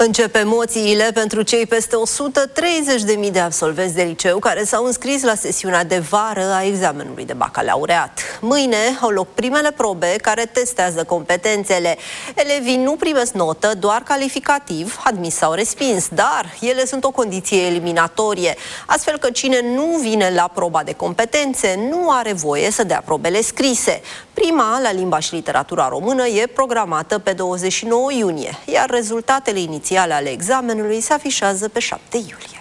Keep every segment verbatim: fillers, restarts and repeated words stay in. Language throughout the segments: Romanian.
Încep emoțiile pentru cei peste o sută treizeci de mii de absolvenți de liceu care s-au înscris la sesiunea de vară a examenului de bacalaureat. Mâine au loc primele probe care testează competențele. Elevii nu primesc notă, doar calificativ, admis sau respins, dar ele sunt o condiție eliminatorie, astfel că cine nu vine la proba de competențe nu are voie să dea probele scrise. Prima, la limba și literatura română, e programată pe douăzeci și nouă iunie, iar rezultatele inițiale ale examenului se afișează pe șapte iulie.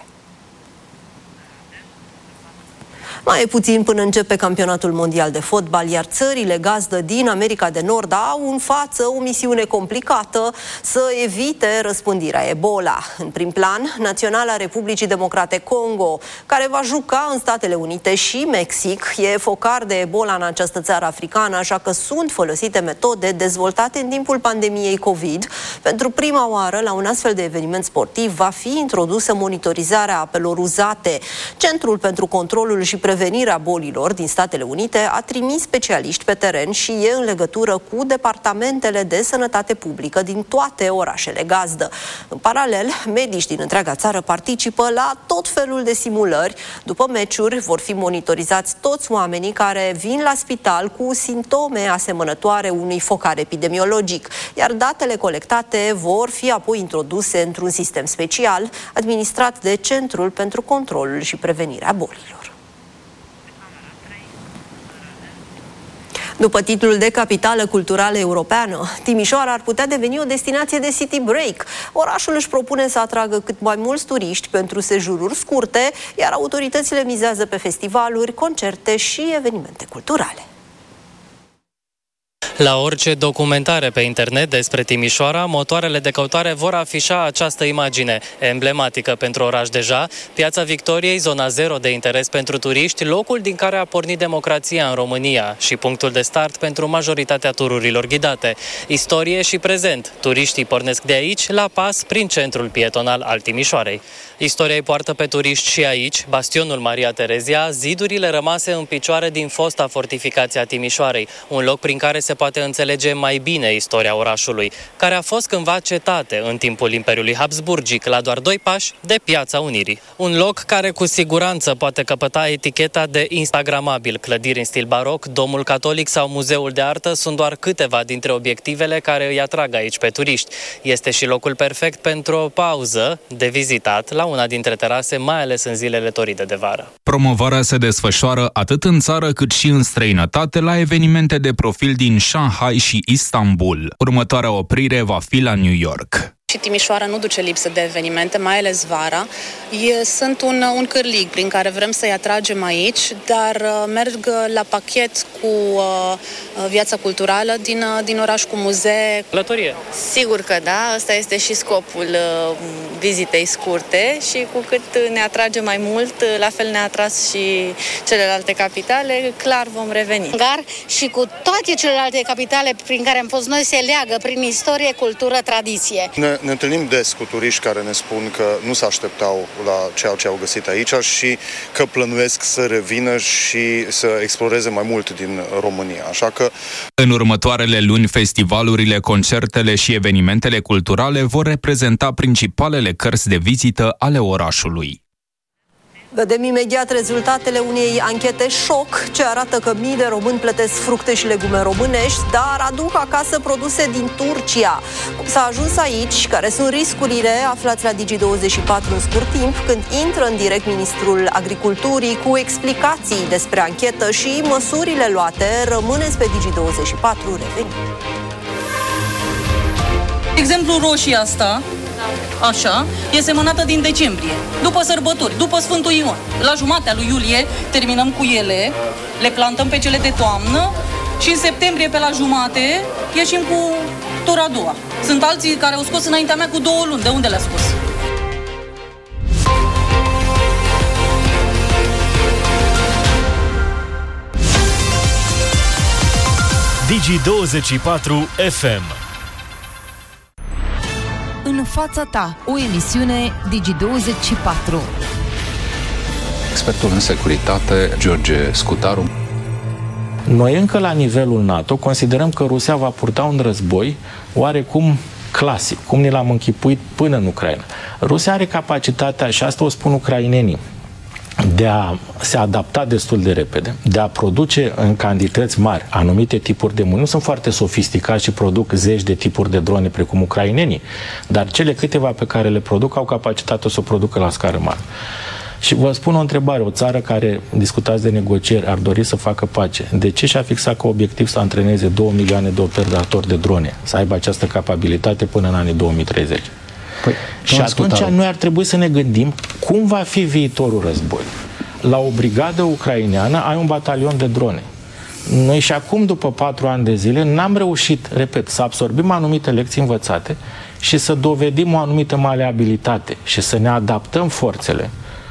Mai e puțin până începe campionatul mondial de fotbal, iar țările gazdă din America de Nord au în față o misiune complicată: să evite răspândirea Ebola. În prim plan, Naționala Republicii Democrate Congo, care va juca în Statele Unite și Mexic. E focar de Ebola în această țară africană, așa că sunt folosite metode dezvoltate în timpul pandemiei COVID. Pentru prima oară, la un astfel de eveniment sportiv, va fi introdusă monitorizarea apelor uzate. Centrul pentru controlul și prevenirea bolilor din Statele Unite a trimis specialiști pe teren și e în legătură cu departamentele de sănătate publică din toate orașele gazdă. În paralel, medici din întreaga țară participă la tot felul de simulări. După meciuri vor fi monitorizați toți oamenii care vin la spital cu simptome asemănătoare unui focar epidemiologic, iar datele colectate vor fi apoi introduse într-un sistem special administrat de Centrul pentru Controlul și Prevenirea Bolilor. După titlul de capitală culturală europeană, Timișoara ar putea deveni o destinație de city break. Orașul își propune să atragă cât mai mulți turiști pentru sejururi scurte, iar autoritățile mizează pe festivaluri, concerte și evenimente culturale. La orice documentare pe internet despre Timișoara, motoarele de căutare vor afișa această imagine, emblematică pentru oraș deja: Piața Victoriei, zona zero de interes pentru turiști, locul din care a pornit democrația în România și punctul de start pentru majoritatea tururilor ghidate. Istorie și prezent. Turiștii pornesc de aici, la pas, prin centrul pietonal al Timișoarei. Istoria îi poartă pe turiști și aici: bastionul Maria Terezia, zidurile rămase în picioare din fosta fortificație a Timișoarei, un loc prin care se poate înțelege mai bine istoria orașului, care a fost cândva cetate în timpul Imperiului Habsburgic, la doar doi pași de Piața Unirii. Un loc care cu siguranță poate căpăta eticheta de instagramabil. Clădiri în stil baroc, Domul Catolic sau Muzeul de Artă sunt doar câteva dintre obiectivele care îi atrag aici pe turiști. Este și locul perfect pentru o pauză de vizitat la una dintre terase, mai ales în zilele toride de vară. Promovarea se desfășoară atât în țară cât și în străinătate la evenimente de profil din Shanghai și Istanbul. Următoarea oprire va fi la New York. Și Timișoara nu duce lipsă de evenimente, mai ales vara. E, sunt un, un cârlig prin care vrem să-i atragem aici, dar uh, merg la pachet cu uh, viața culturală din, uh, din oraș, cu muzee. Călătorie. Sigur că da, ăsta este și scopul uh, vizitei scurte și cu cât ne atrage mai mult, la fel ne-a atras și celelalte capitale, clar vom reveni. Gar și cu toate celelalte capitale prin care am fost noi se leagă prin istorie, cultură, tradiție. Ne, ne întâlnim des cu turiști care ne spun că nu se așteptau la ceea ce au găsit aici și că plănuiesc să revină și să exploreze mai mult din România. Așa că în următoarele luni, festivalurile, concertele și evenimentele culturale vor reprezenta principalele cărți de vizită ale orașului. Vedem imediat rezultatele unei anchete șoc ce arată că mii de români plătesc fructe și legume românești, dar aduc acasă produse din Turcia. Cum s-a ajuns aici, care sunt riscurile, aflați la Digi douăzeci și patru în scurt timp, când intră în direct Ministrul Agriculturii cu explicații despre anchetă și măsurile luate. Rămâneți pe Digi douăzeci și patru, revenim. Exemplu, roșia asta, așa, e semănată din decembrie, după sărbători, după Sfântul Ion. La jumatea lui iulie terminăm cu ele, le plantăm pe cele de toamnă și în septembrie, pe la jumate, ieșim cu tura a doua. Sunt alții care au scos înaintea mea cu două luni. De unde le-a scos? Digi douăzeci și patru F M. În fața ta, o emisiune Digi douăzeci și patru. Expertul în securitate, George Scutaru. Noi încă la nivelul NATO considerăm că Rusia va purta un război oarecum clasic, cum ni l-am închipuit până în Ucraina. Rusia are capacitatea, și asta o spun ucrainenii, de a se adapta destul de repede, de a produce în cantități mari anumite tipuri de muniții. Nu sunt foarte sofisticați și produc zeci de tipuri de drone precum ucrainenii, dar cele câteva pe care le produc au capacitatea să o producă la scară mare. Și vă spun o întrebare, o țară care, discutați de negocieri, ar dori să facă pace, de ce și-a fixat ca obiectiv să antreneze două milioane de operatori de drone, să aibă această capabilitate până în anii două mii treizeci? Păi, și atunci noi ar trebui să ne gândim cum va fi viitorul război. La o brigadă ucraineană ai un batalion de drone. Noi și acum, după patru ani de zile, n-am reușit, repet, să absorbim anumite lecții învățate și să dovedim o anumită maleabilitate și să ne adaptăm forțele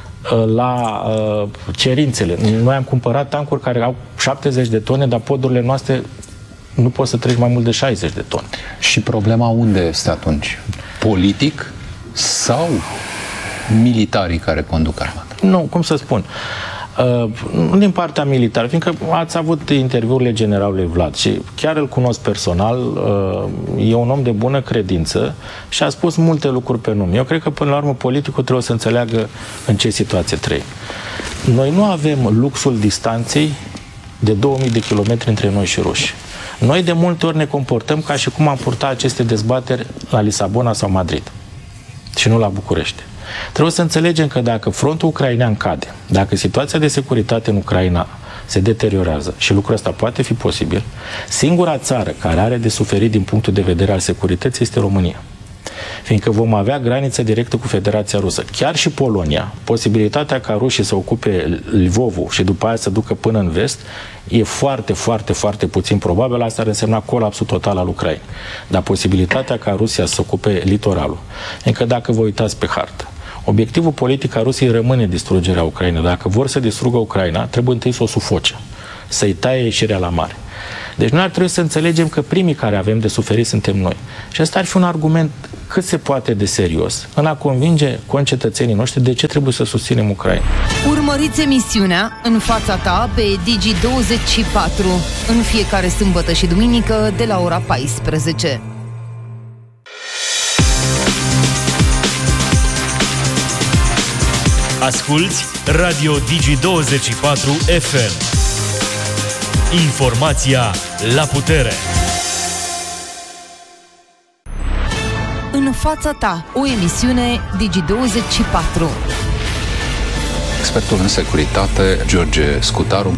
la uh, cerințele. Noi am cumpărat tancuri care au șaptezeci de tone, dar podurile noastre nu poți să treci mai mult de șaizeci de tone. Și problema unde este atunci? Politic sau militarii care conduc armata? Nu, cum să spun, uh, din partea militară, fiindcă ați avut interviurile generalului Vlad și chiar îl cunosc personal, uh, e un om de bună credință și a spus multe lucruri pe nume. Eu cred că până la urmă politicul trebuie să înțeleagă în ce situație trăim. Noi nu avem luxul distanței de două mii de kilometri între noi și ruși. Noi de multe ori ne comportăm ca și cum am purtat aceste dezbateri la Lisabona sau Madrid și nu la București. Trebuie să înțelegem că dacă frontul ucrainean cade, dacă situația de securitate în Ucraina se deteriorează, și lucrul ăsta poate fi posibil, singura țară care are de suferit din punctul de vedere al securității este România. Fiindcă vom avea graniță directă cu Federația Rusă. Chiar și Polonia, posibilitatea ca rușii să ocupe Lvovul și după aia să ducă până în vest, e foarte, foarte, foarte puțin probabil. Asta ar însemna colapsul total al Ucrainei. Dar posibilitatea ca Rusia să ocupe litoralul, încă dacă vă uitați pe hartă, obiectivul politic al Rusiei rămâne distrugerea Ucrainei. Dacă vor să distrugă Ucraina, trebuie întâi să o sufoce, să-i taie ieșirea la mare. Deci noi ar trebui să înțelegem că primii care avem de suferit suntem noi. Și asta ar fi un argument cât se poate de serios în a convinge concetățenii noștri de ce trebuie să susținem Ucraina. Urmăriți emisiunea În fața ta pe Digi douăzeci și patru în fiecare sâmbătă și duminică de la ora paisprezece. Asculți Radio Digi douăzeci și patru F M. Informația la putere. În fața ta, o emisiune Digi douăzeci și patru. Expertul în securitate, George Scutaru.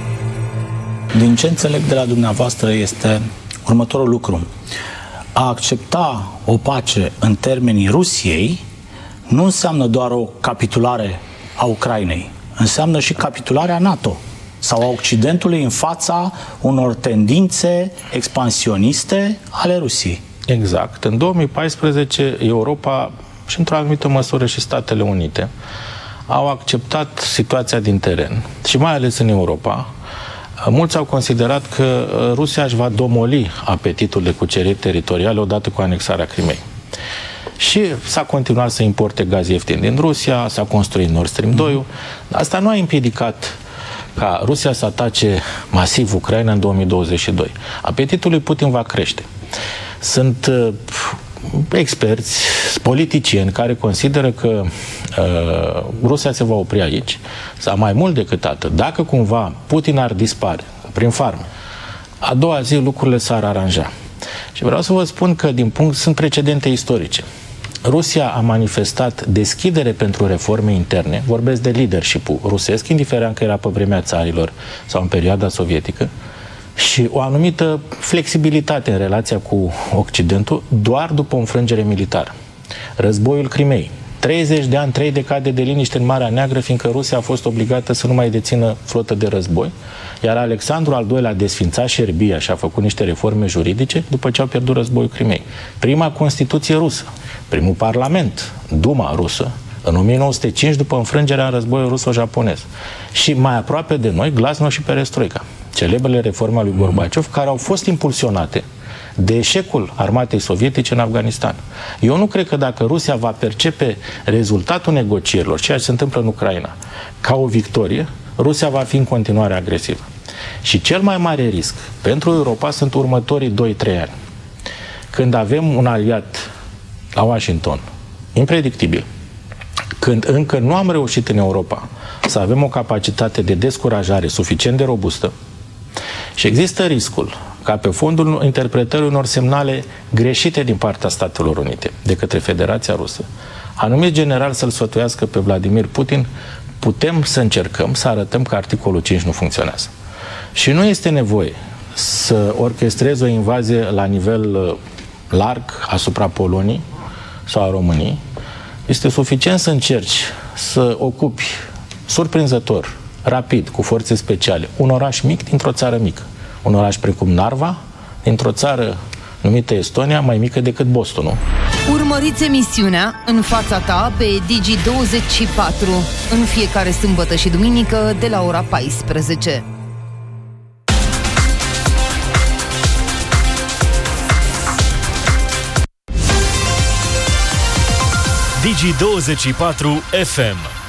Din ce înțeleg de la dumneavoastră este următorul lucru. A accepta o pace în termenii Rusiei nu înseamnă doar o capitulare a Ucrainei, înseamnă și capitularea NATO sau a Occidentului în fața unor tendințe expansioniste ale Rusiei. Exact. În două mii paisprezece, Europa și într-o anumită măsură și Statele Unite au acceptat situația din teren și mai ales în Europa. Mulți au considerat că Rusia își va domoli apetitul de cuceriri teritoriale odată cu anexarea Crimei. Și s-a continuat să importe gaz ieftin din Rusia, s-a construit Nord Stream doi. Asta nu a împiedicat ca Rusia să atace masiv Ucraina în două mii douăzeci și doi. Apetitul lui Putin va crește. Sunt uh, experți, politicieni care consideră că uh, Rusia se va opri aici, sau mai mult decât atât. Dacă cumva Putin ar dispare prin farmă, a doua zi lucrurile s-ar aranja. Și vreau să vă spun că din punct sunt precedente istorice. Rusia a manifestat deschidere pentru reforme interne, vorbesc de leadership-ul rusesc, indiferent că era pe vremea țarilor sau în perioada sovietică, și o anumită flexibilitate în relația cu Occidentul doar după o înfrângere militară. Războiul Crimei. treizeci de ani, trei decade de liniște în Marea Neagră, fiindcă Rusia a fost obligată să nu mai dețină flotă de război, iar Alexandru al doilea a desfințat Șerbia și a făcut niște reforme juridice după ce au pierdut războiul Crimei. Prima Constituție rusă, primul Parlament, Duma rusă, în o mie nouă sute cinci, după înfrângerea în războiul ruso-japonez. Și mai aproape de noi, Glasnost și Perestroica, celebrele reforme ale lui Gorbaciov, care au fost impulsionate de eșecul armatei sovietice în Afganistan. Eu nu cred că dacă Rusia va percepe rezultatul negocierilor, ceea ce se întâmplă în Ucraina, ca o victorie, Rusia va fi în continuare agresivă. Și cel mai mare risc pentru Europa sunt următorii doi trei ani. Când avem un aliat la Washington, impredictibil, când încă nu am reușit în Europa să avem o capacitate de descurajare suficient de robustă și există riscul ca pe fondul interpretării unor semnale greșite din partea Statelor Unite de către Federația Rusă, anumit general să-l sfătuiască pe Vladimir Putin, putem să încercăm să arătăm că articolul cinci nu funcționează. Și nu este nevoie să orchestrezi o invazie la nivel larg asupra Poloniei sau a României. Este suficient să încerci să ocupi surprinzător, rapid, cu forțe speciale, un oraș mic dintr-o țară mică. Un oraș precum Narva, dintr-o țară numită Estonia, mai mică decât Bostonul. Urmăriți emisiunea În fața ta pe Digi douăzeci și patru în fiecare sâmbătă și duminică de la ora paisprezece. Digi douăzeci și patru F M